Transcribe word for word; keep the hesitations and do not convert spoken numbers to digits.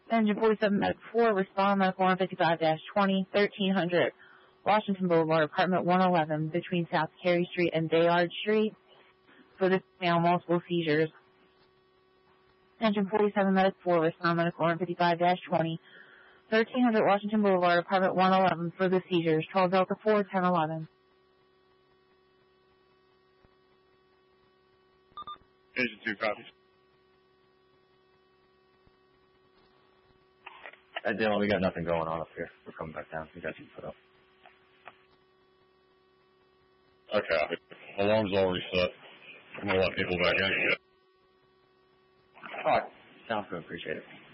Engine forty-seven Medic four, respond medical one fifty-five dash twenty, thirteen hundred Washington Boulevard, apartment one eleven, between South Carey Street and Bayard Street, for the female, multiple seizures. Engine forty-seven Medic four, respond medical one fifty-five dash twenty, thirteen hundred Washington Boulevard, apartment one eleven, for the seizures. twelve Delta four, ten eleven. Engine two copies. Hey, Dylan, we got nothing going on up here. We're coming back down. We got you put up. Okay. Alarm's already set. I'm going to let people back in. All right. Sounds good. Appreciate it.